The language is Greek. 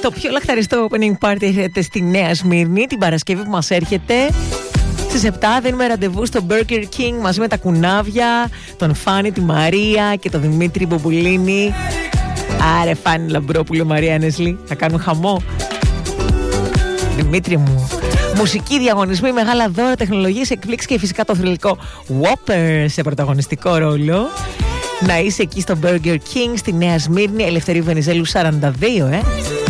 Το πιο λαχταριστό opening party έρχεται στη Νέα Σμύρνη την Παρασκευή που μας έρχεται. Στις 7 δίνουμε ραντεβού στο Burger King μαζί με τα κουνάβια, τον Φάνη, τη Μαρία και τον Δημήτρη Μπομπουλίνη. Άρε Φάνη Λαμπρόπουλο, Μαρία Νεσλή, θα κάνουν χαμό. Δημήτρη μου. Μουσική, διαγωνισμοί, μεγάλα δώρα, τεχνολογίες, εκπλήξεις και φυσικά το θρυλικό Whopper σε πρωταγωνιστικό ρόλο. Να είσαι εκεί στο Burger King στη Νέα Σμύρνη, Ελευθερίου Βενιζέλου 42,